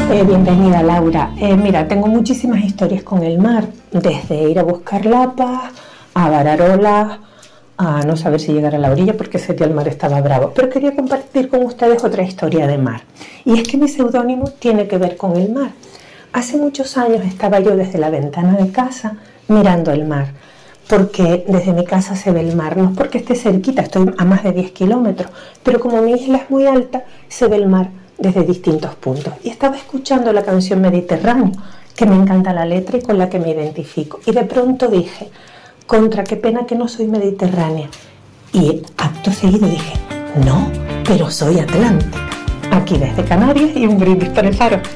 Bienvenida, Laura. Mira, tengo muchísimas historias con el mar, desde ir a buscar lapas, a varar olas, a no saber si llegar a la orilla porque ese día el mar estaba bravo. Pero quería compartir con ustedes otra historia de mar. Y es que mi seudónimo tiene que ver con el mar. Hace muchos años estaba yo desde la ventana de casa mirando el mar, porque desde mi casa se ve el mar, no es porque esté cerquita, estoy a más de 10 kilómetros, pero como mi isla es muy alta, se ve el mar desde distintos puntos. Y estaba escuchando la canción Mediterráneo, que me encanta la letra y con la que me identifico. Y de pronto dije, contra, qué pena que no soy mediterránea. Y acto seguido dije, no, pero soy atlántica. Aquí desde Canarias y un brindis para el faro.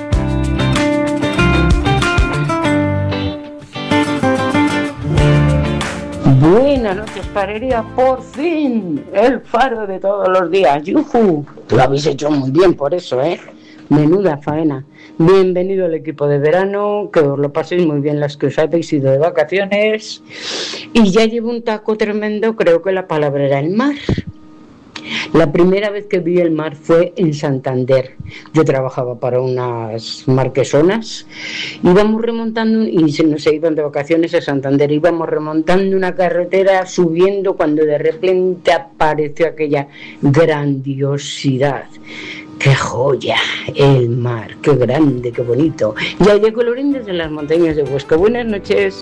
Buenas noches, farería, por fin, el faro de todos los días, ¡yujú! Lo habéis hecho muy bien por eso, menuda faena. Bienvenido al equipo de verano, que os lo paséis muy bien las que os habéis ido de vacaciones. Y ya llevo un taco tremendo, creo que la palabra era el mar. La primera vez que vi el mar fue en Santander. Yo trabajaba para unas marquesonas, íbamos remontando y nos iban de vacaciones a Santander, íbamos remontando una carretera, subiendo, cuando de repente apareció aquella grandiosidad. ¡Qué joya! El mar, qué grande, qué bonito. Y hay de colorines en las montañas de Huesca. Buenas noches.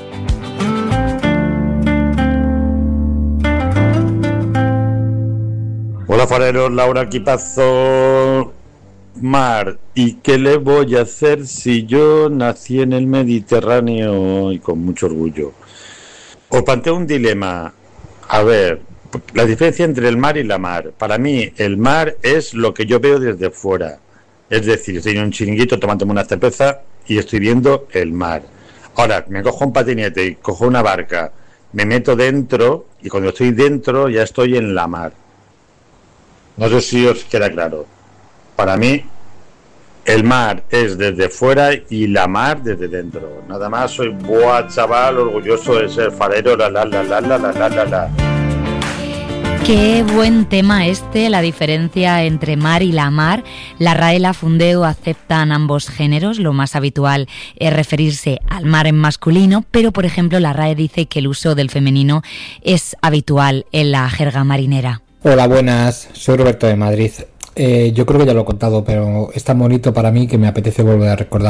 Hola fareros, Laura Quipazo. Mar, ¿y qué le voy a hacer si yo nací en el Mediterráneo y con mucho orgullo? Os planteo un dilema. A ver, la diferencia entre el mar y la mar. Para mí, el mar es lo que yo veo desde fuera. Es decir, estoy en un chiringuito tomándome una cerveza y estoy viendo el mar. Ahora, me cojo un patinete y cojo una barca, me meto dentro y cuando estoy dentro ya estoy en la mar. No sé si os queda claro. Para mí, el mar es desde fuera y la mar desde dentro. Nada más, soy buah chaval, orgulloso de ser farero, la. Qué buen tema la diferencia entre mar y la mar. La RAE y la Fundeo aceptan ambos géneros. Lo más habitual es referirse al mar en masculino, pero por ejemplo la RAE dice que el uso del femenino es habitual en la jerga marinera. Hola, buenas, soy Roberto de Madrid. Yo creo que ya lo he contado, pero es tan bonito para mí que me apetece volver a recordar.